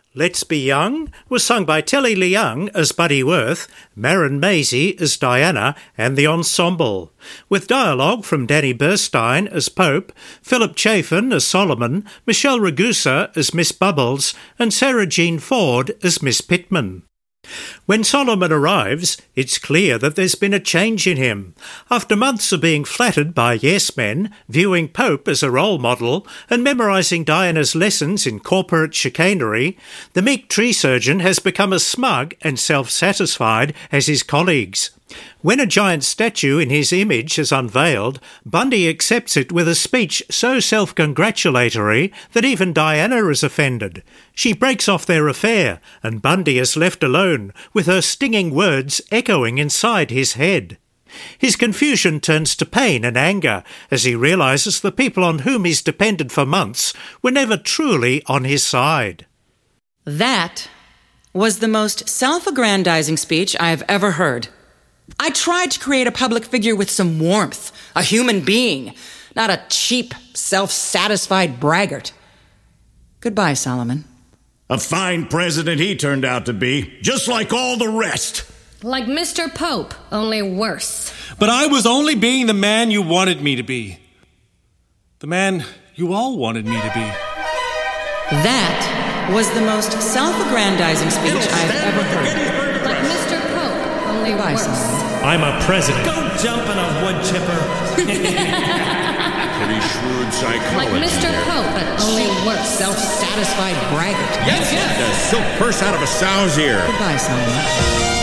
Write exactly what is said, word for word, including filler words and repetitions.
Let's Be Young was sung by Telly Leung as Buddy Worth, Maren Maisie as Diana and the ensemble, with dialogue from Danny Burstein as Pope, Philip Chafin as Solomon, Michelle Ragusa as Miss Bubbles and Sarah Jean Ford as Miss Pittman. When Solomon arrives, it's clear that there's been a change in him. After months of being flattered by yes-men, viewing Pope as a role model, and memorising Diana's lessons in corporate chicanery, the meek tree surgeon has become as smug and self-satisfied as his colleagues. When a giant statue in his image is unveiled, Bundy accepts it with a speech so self-congratulatory that even Diana is offended. She breaks off their affair, and Bundy is left alone, with her stinging words echoing inside his head. His confusion turns to pain and anger as he realises the people on whom he's depended for months were never truly on his side. That was the most self-aggrandizing speech I have ever heard. I tried to create a public figure with some warmth, a human being, not a cheap, self-satisfied braggart. Goodbye, Solomon. A fine president he turned out to be, just like all the rest. Like Mister Pope, only worse. But I was only being the man you wanted me to be. The man you all wanted me to be. That was the most self-aggrandizing speech I've ever heard. Like Mister Pope, only Goodbye, worse. Solomon. I'm a president. Go jump in a wood chipper. Pretty shrewd psychology. Like Mister there. Pope, but only worse. Self-satisfied braggart. Yes, yes. A silk purse out of a sow's ear. Goodbye, Solomon.